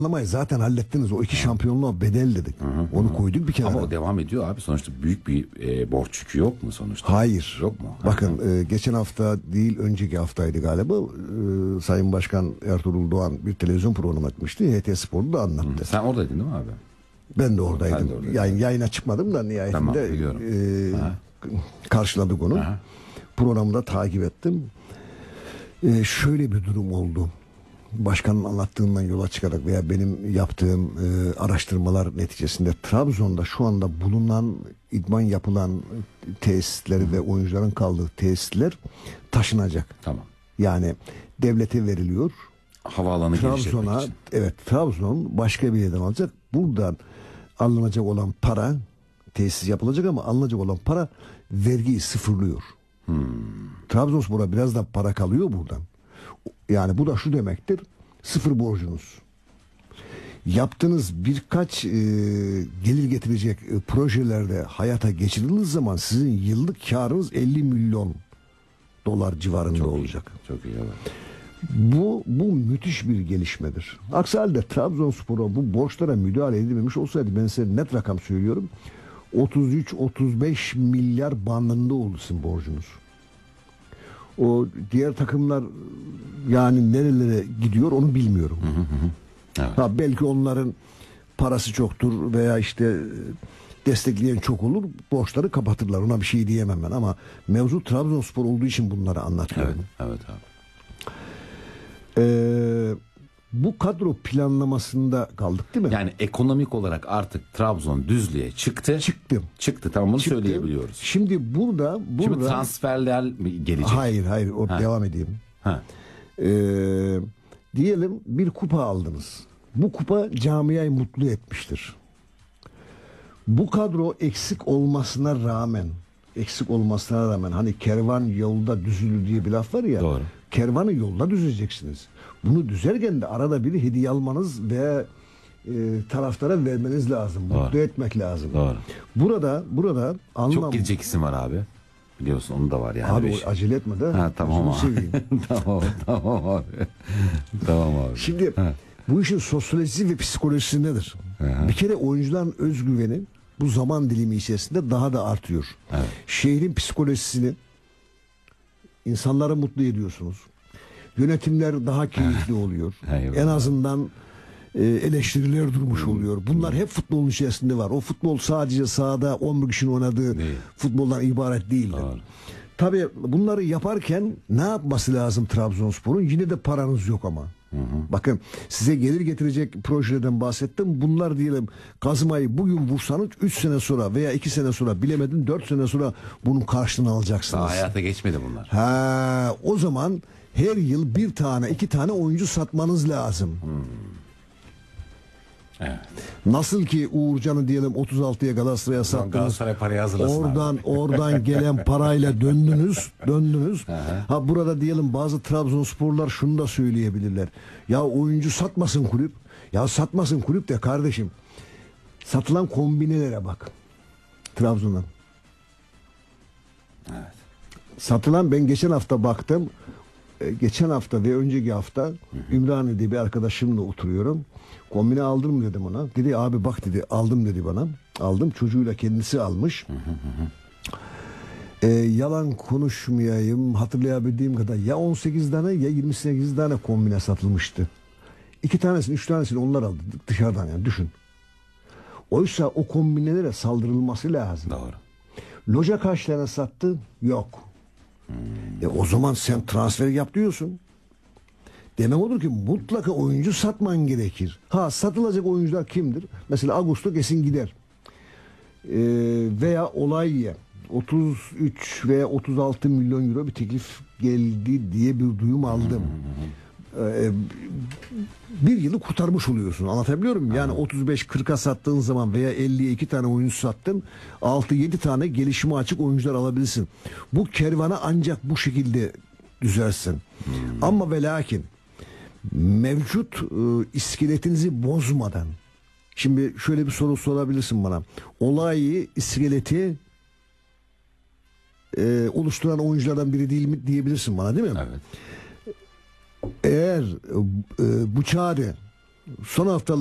Anlamayı zaten hallettiniz. O iki şampiyonluğa bedel dedik. Onu koyduk bir kenara. Ama o devam ediyor abi. Sonuçta büyük bir borç yükü yok mu sonuçta? Hayır. Yok mu? Bakın geçen hafta değil önceki haftaydı galiba. Sayın Başkan Ertuğrul Doğan bir televizyon programı etmişti. HT Spor'da da anlattı. Sen oradaydın değil mi abi? Ben de oradaydım. Ben de oradaydım. Yayına çıkmadım da nihayetinde Tamam, biliyorum. Karşıladık onu. Aha. Programı da takip ettim. Şöyle bir durum oldu. Başkanın anlattığından yola çıkarak veya benim yaptığım araştırmalar neticesinde Trabzon'da şu anda bulunan idman yapılan tesisleri ve oyuncuların kaldığı tesisler taşınacak. Tamam. Yani devlete veriliyor. Havaalanı Trabzon'a, genişletmek için. evet, Trabzon başka bir yerden alacak. Buradan alınacak olan para, tesis yapılacak ama alınacak olan para vergiyi sıfırlıyor. Trabzonspor'a biraz da para kalıyor buradan. Yani bu da şu demektir: sıfır borcunuz. Yaptığınız birkaç gelir getirecek projelerde hayata geçirildiği zaman sizin yıllık karınız 50 milyon dolar civarında Çok olacak. İyi, çok iyi evet. Bu müthiş bir gelişmedir. Aksi halde Trabzonspor'a bu borçlara müdahale edilmemiş olsaydı, ben size net rakam söylüyorum, 33-35 milyar bandında oldu sizin borcunuz. O diğer takımlar yani nerelere gidiyor onu bilmiyorum. Evet. Ha, belki onların parası çoktur veya işte destekleyen çok olur, borçları kapatırlar, ona bir şey diyemem ben, ama mevzu Trabzonspor olduğu için bunları anlatıyorum. Evet abi. Bu kadro planlamasında kaldık değil mi? Yani ekonomik olarak artık Trabzon düzlüğe çıktı. Çıktı, tamam, bunu söyleyebiliyoruz. Şimdi burada Şimdi transferler mi gelecek? Hayır devam edeyim. Diyelim bir kupa aldınız. Bu kupa camiayı mutlu etmiştir. Bu kadro eksik olmasına rağmen hani kervan yolda düzülür diye bir laf var ya. Doğru. Kervanı yolda düzeceksiniz. Bunu düzerken de arada bir hediye almanız ve taraftara vermeniz lazım. Doğru. Mutlu etmek lazım. Doğru. Burada anlam... Çok gidecek isim var abi. Biliyorsun onu da var yani. Abi acele etme de. Tamam abi. tamam abi. Tamam abi. Şimdi bu işin sosyolojisi ve psikolojisi nedir? Bir kere oyuncuların özgüveni bu zaman dilimi içerisinde daha da artıyor. Evet. Şehrin psikolojisini, insanları mutlu ediyorsunuz. Yönetimler daha keyifli oluyor. En azından eleştiriler durmuş oluyor. Bunlar hep futbolun içerisinde var. O futbol sadece sahada 11 kişinin oynadığı futboldan ibaret değildir. Tabii bunları yaparken ne yapması lazım Trabzonspor'un? Yine de paranız yok ama. Bakın, size gelir getirecek projelerden bahsettim. Bunlar diyelim kazmayı bugün vursanız 3 sene sonra veya 2 sene sonra, bilemedin 4 sene sonra bunun karşılığını alacaksınız. Daha hayata geçmedi bunlar. O zaman her yıl bir tane 2 tane oyuncu satmanız lazım. Evet. Nasıl ki Uğurcan'ı diyelim 36'ya Galatasaray'a sattınız. Galatasaray parayı hazırlasın oradan gelen parayla döndünüz. Burada diyelim bazı Trabzonsporlar şunu da söyleyebilirler. Ya oyuncu satmasın kulüp. Ya satmasın kulüp de kardeşim. Satılan kombinelere bak. Trabzon'dan. Evet. Satılan, ben geçen hafta baktım. Geçen hafta ve önceki hafta Ümraniye'de bir arkadaşımla oturuyorum. Kombine aldın mı dedim ona. Dedi abi bak dedi, aldım dedi bana. Aldım, çocuğuyla kendisi almış. Yalan konuşmayayım, hatırlayabildiğim kadar ya 18 tane ya 28 tane kombine satılmıştı. 2 tanesini 3 tanesini onlar aldı dışarıdan, yani düşün. Oysa o kombinelere saldırılması lazım. Doğru. Loja kaç tane sattı? Yok. O zaman sen transfer yap diyorsun. Demek olur ki mutlaka oyuncu satman gerekir. Satılacak oyuncular kimdir? Mesela Augusto kesin gider. Veya Olay'ya 33 veya 36 milyon euro bir teklif geldi diye bir duyum aldım. Bir yılı kurtarmış oluyorsun. Anlatabiliyor muyum? Yani 35-40'a sattığın zaman veya 50'ye 2 tane oyuncu sattın, 6-7 tane gelişime açık oyuncular alabilirsin. Bu kervanı ancak bu şekilde düzersin. Ama ve lakin mevcut iskeletinizi bozmadan, şimdi şöyle bir soru sorabilirsin bana. Olayı, iskeleti oluşturan oyunculardan biri değil mi diyebilirsin bana, değil mi? Evet. Eğer bu çare Son hafta